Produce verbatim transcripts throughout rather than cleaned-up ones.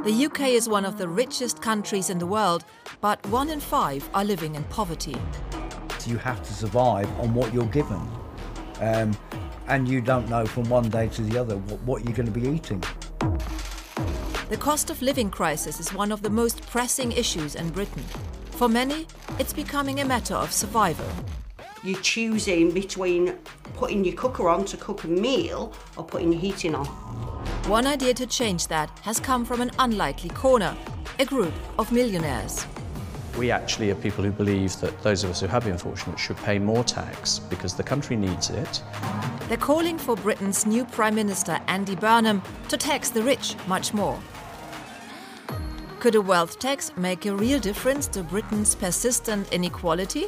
The U K is one of the richest countries in the world, but one in five are living in poverty. You have to survive on what you're given. Um, and you don't know from one day to the other what, what you're going to be eating. The cost of living crisis is one of the most pressing issues in Britain. For many, it's becoming a matter of survival. You're choosing between putting your cooker on to cook a meal or putting your heating on. One idea to change that has come from an unlikely corner, a group of millionaires. We actually are people who believe that those of us who have been fortunate should pay more tax because the country needs it. They're calling for Britain's new Prime Minister, Andy Burnham, to tax the rich much more. Could a wealth tax make a real difference to Britain's persistent inequality?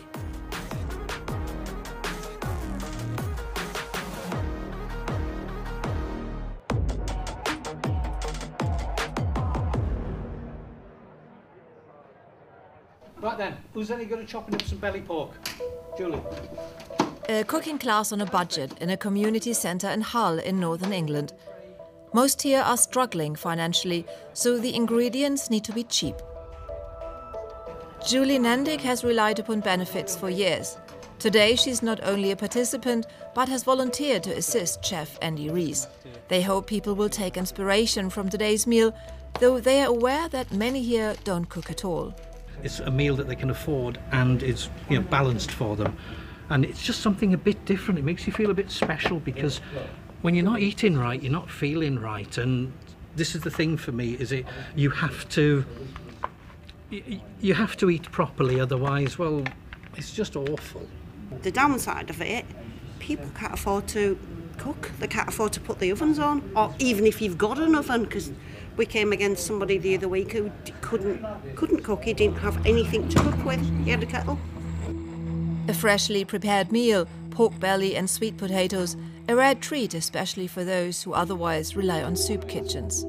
Right then, who's any good at chopping up some belly pork? Julie? A cooking class on a budget in a community centre in Hull in northern England. Most here are struggling financially, so the ingredients need to be cheap. Julie Nendig has relied upon benefits for years. Today she's not only a participant, but has volunteered to assist chef Andy Rees. They hope people will take inspiration from today's meal, though they are aware that many here don't cook at all. It's a meal that they can afford and it's, you know, balanced for them. And it's just something a bit different. It makes you feel a bit special because when you're not eating right, you're not feeling right. And this is the thing for me, is it you have to you have to eat properly, otherwise, well, it's just awful. The downside of it, people can't afford to cook. They can't afford to put the ovens on, or even if you've got an oven, because we came against somebody the other week who couldn't couldn't cook. He didn't have anything to cook with. He had a kettle. A freshly prepared meal, pork belly and sweet potatoes, a rare treat especially for those who otherwise rely on soup kitchens.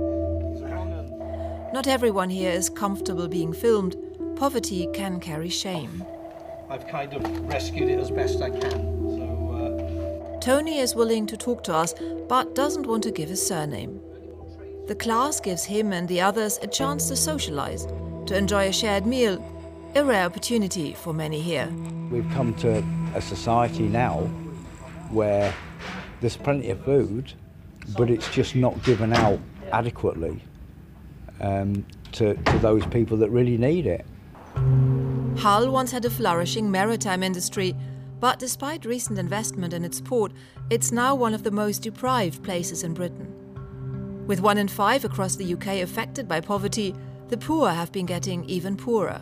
Not everyone here is comfortable being filmed. Poverty can carry shame. I've kind of rescued it as best I can. So, uh... Tony is willing to talk to us, but doesn't want to give his surname. The class gives him and the others a chance to socialise, to enjoy a shared meal, a rare opportunity for many here. We've come to a society now where there's plenty of food, but it's just not given out adequately um, to, to those people that really need it. Hull once had a flourishing maritime industry, but despite recent investment in its port, it's now one of the most deprived places in Britain. With one in five across the U K affected by poverty, the poor have been getting even poorer.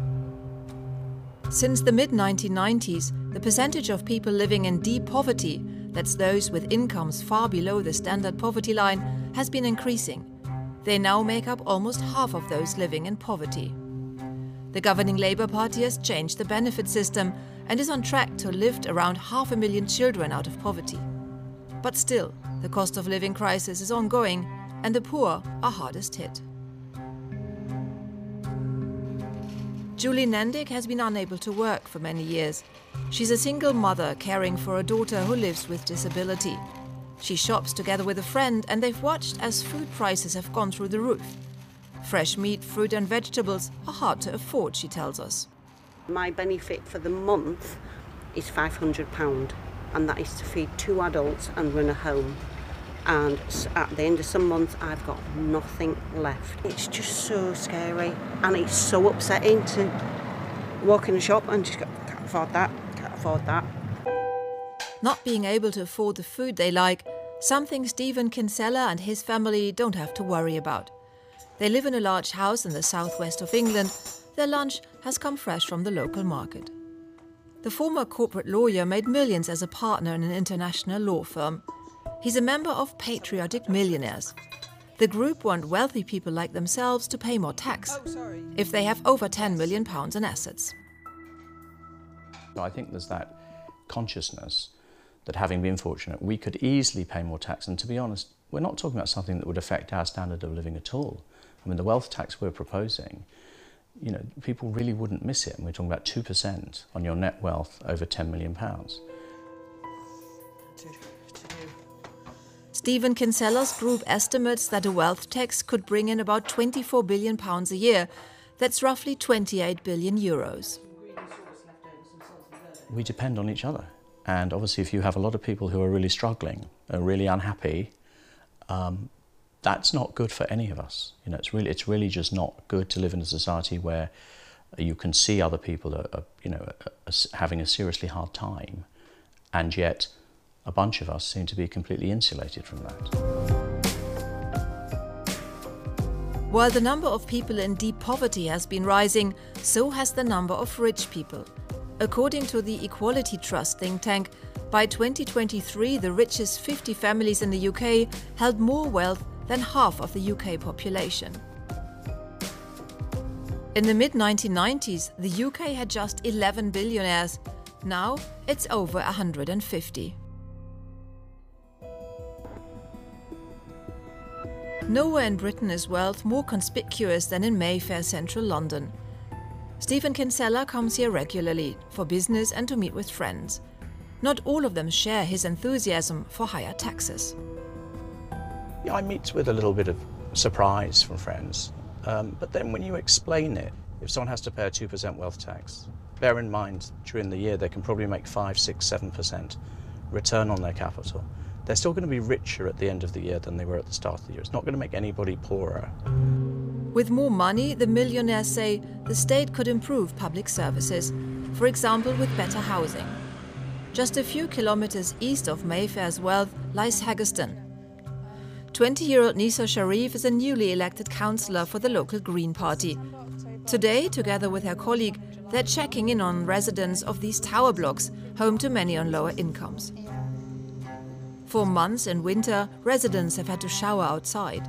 Since the mid nineteen nineties, the percentage of people living in deep poverty, that's those with incomes far below the standard poverty line, has been increasing. They now make up almost half of those living in poverty. The governing Labour Party has changed the benefit system and is on track to lift around half a million children out of poverty. But still, the cost of living crisis is ongoing and the poor are hardest hit. Julie Nendig has been unable to work for many years. She's a single mother caring for a daughter who lives with disability. She shops together with a friend and they've watched as food prices have gone through the roof. Fresh meat, fruit and vegetables are hard to afford, she tells us. My benefit for the month is five hundred pounds, and that is to feed two adults and run a home. And at the end of some months, I've got nothing left. It's just so scary, and it's so upsetting to walk in the shop and just go, can't afford that, can't afford that. Not being able to afford the food they like, something Stephen Kinsella and his family don't have to worry about. They live in a large house in the southwest of England. Their lunch has come fresh from the local market. The former corporate lawyer made millions as a partner in an international law firm. He's a member of Patriotic Millionaires. The group want wealthy people like themselves to pay more tax if they have over ten million pounds in assets. I think there's that consciousness that having been fortunate, we could easily pay more tax. And to be honest, we're not talking about something that would affect our standard of living at all. I mean, the wealth tax we're proposing, you know, people really wouldn't miss it. And we're talking about two percent on your net wealth over ten million pounds. Stephen Kinsella's group estimates that a wealth tax could bring in about twenty-four billion pounds a year. That's roughly twenty-eight billion euros. We depend on each other. And obviously if you have a lot of people who are really struggling, are really unhappy, um, that's not good for any of us. You know, it's really, it's really just not good to live in a society where you can see other people are, are you know, are, are having a seriously hard time, and yet a bunch of us seem to be completely insulated from that. While the number of people in deep poverty has been rising, so has the number of rich people. According to the Equality Trust think tank, by twenty twenty-three the richest fifty families in the U K held more wealth than half of the U K population. In the mid nineteen nineties, the U K had just eleven billionaires. Now it's over one hundred fifty. Nowhere in Britain is wealth more conspicuous than in Mayfair, central London. Stephen Kinsella comes here regularly, for business and to meet with friends. Not all of them share his enthusiasm for higher taxes. Yeah, I meet with a little bit of surprise from friends, um, but then when you explain it, if someone has to pay a two percent wealth tax, bear in mind during the year they can probably make five, six, seven percent return on their capital. They're still going to be richer at the end of the year than they were at the start of the year. It's not going to make anybody poorer. With more money, the millionaires say the state could improve public services, for example with better housing. Just a few kilometers east of Mayfair's wealth lies Haggerston. twenty-year-old Nisa Sharif is a newly elected councillor for the local Green Party. Today, together with her colleague, they're checking in on residents of these tower blocks, home to many on lower incomes. For months in winter, residents have had to shower outside.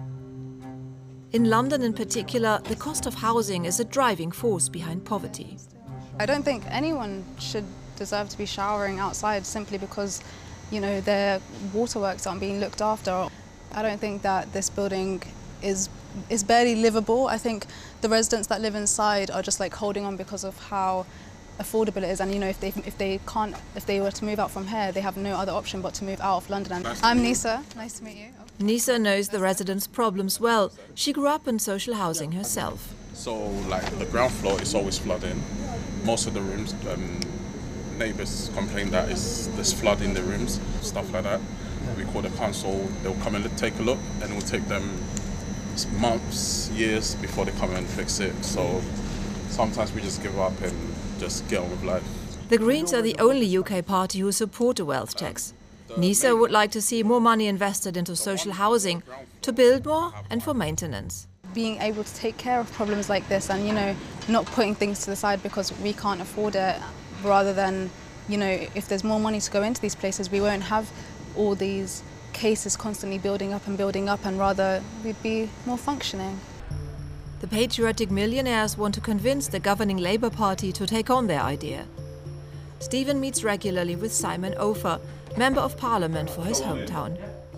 In London in particular, the cost of housing is a driving force behind poverty. I don't think anyone should deserve to be showering outside simply because, you know, their waterworks aren't being looked after. I don't think that this building is is barely livable. I think the residents that live inside are just like holding on because of how affordable it is, and you know, if they if they can't if they were to move out from here, they have no other option but to move out of London. And I'm Nisa. Nice to meet you. Nisa knows the residents' problems well. She grew up in social housing herself. So, like the ground floor is always flooding. Most of the rooms, um, neighbours complain that it's there's flood in the rooms, stuff like that. We call the council. They'll come and take a look, and it will take them months, years before they come and fix it. So sometimes we just give up and just get on with life. The Greens are the only U K party who support a wealth tax. Nisa would like to see more money invested into social housing, to build more and for maintenance. Being able to take care of problems like this and, you know, not putting things to the side because we can't afford it, rather than, you know, if there's more money to go into these places, we won't have all these cases constantly building up and building up, and rather we'd be more functioning. The patriotic millionaires want to convince the governing Labour Party to take on their idea. Stephen meets regularly with Simon Ofer, Member of Parliament for his hometown.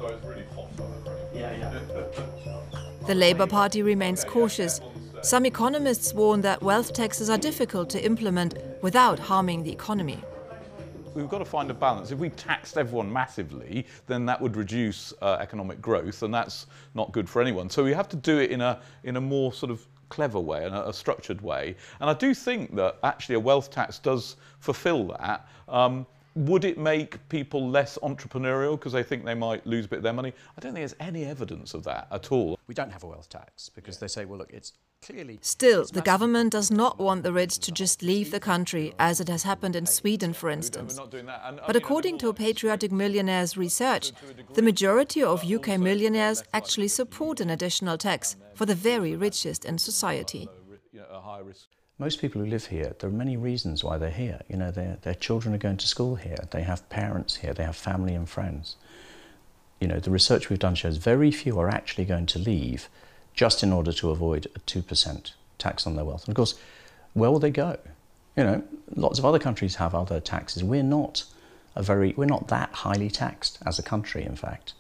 The Labour Party remains cautious. Some economists warn that wealth taxes are difficult to implement without harming the economy. We've got to find a balance. If we taxed everyone massively, then that would reduce uh, economic growth, and that's not good for anyone. So we have to do it in a in a more sort of clever way, and a, a structured way. And I do think that actually a wealth tax does fulfil that. Um, would it make people less entrepreneurial because they think they might lose a bit of their money? I don't think there's any evidence of that at all. We don't have a wealth tax because they say, well, look, it's clearly... Still, the government does not want the rich to just leave the country, as it has happened in Sweden, for instance. But according to Patriotic Millionaires research, the majority of U K millionaires actually support an additional tax for the very richest in society. Most people who live here, there are many reasons why they're here. You know, their, their children are going to school here, they have parents here, they have family and friends. You know, the research we've done shows very few are actually going to leave just in order to avoid a two percent tax on their wealth. And of course, where will they go? You know, lots of other countries have other taxes. We're not a very, we're not that highly taxed as a country, in fact.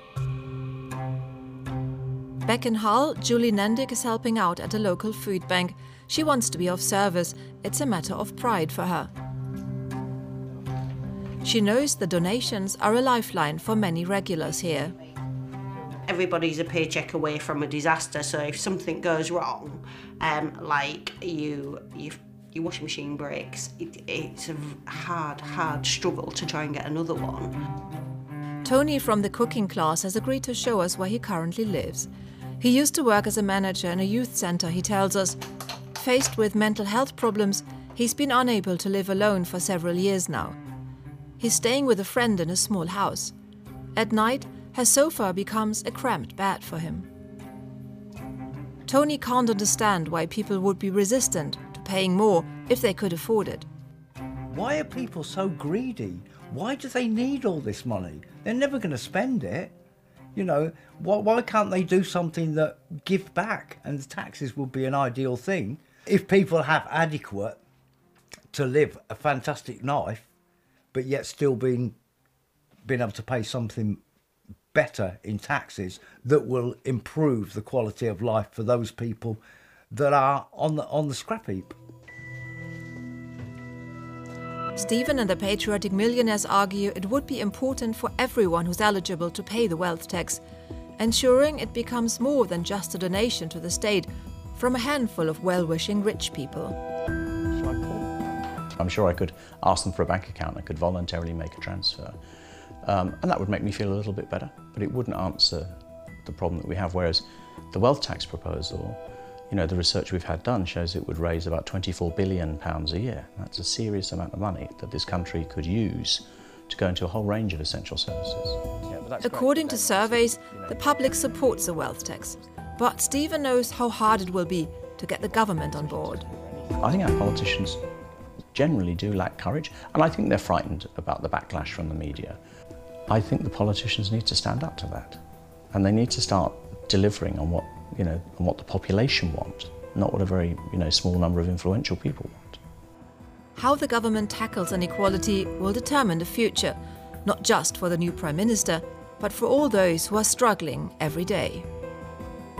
Back in Hull, Julie Nendick is helping out at a local food bank. She wants to be of service. It's a matter of pride for her. She knows the donations are a lifeline for many regulars here. everybody's a paycheck away from a disaster, so if something goes wrong, um, like you, you, your washing machine breaks, it, it's a hard, hard struggle to try and get another one. Tony from the cooking class has agreed to show us where he currently lives. He used to work as a manager in a youth centre, he tells us. Faced with mental health problems, he's been unable to live alone for several years now. He's staying with a friend in a small house. At night, her sofa becomes a cramped bed for him. Tony can't understand why people would be resistant to paying more if they could afford it. Why are people so greedy? Why do they need all this money? They're never going to spend it. You know, why, why can't they do something that give back? And the taxes would be an ideal thing. If people have adequate to live a fantastic life, but yet still being, being able to pay something better in taxes that will improve the quality of life for those people that are on the, on the scrap heap. Stephen and the Patriotic Millionaires argue it would be important for everyone who's eligible to pay the wealth tax, ensuring it becomes more than just a donation to the state from a handful of well-wishing rich people. I'm sure I could ask them for a bank account. I could voluntarily make a transfer. Um, and that would make me feel a little bit better, but it wouldn't answer the problem that we have. Whereas the wealth tax proposal, you know, the research we've had done shows it would raise about twenty-four billion pounds a year. That's a serious amount of money that this country could use to go into a whole range of essential services. Yeah, but that's According great. to surveys, the public supports the wealth tax. But Stephen knows how hard it will be to get the government on board. I think our politicians generally do lack courage, and I think they're frightened about the backlash from the media. I think the politicians need to stand up to that, and they need to start delivering on what, you know, on what the population want, not what a very, you know, small number of influential people want. How the government tackles inequality will determine the future, not just for the new Prime Minister, but for all those who are struggling every day.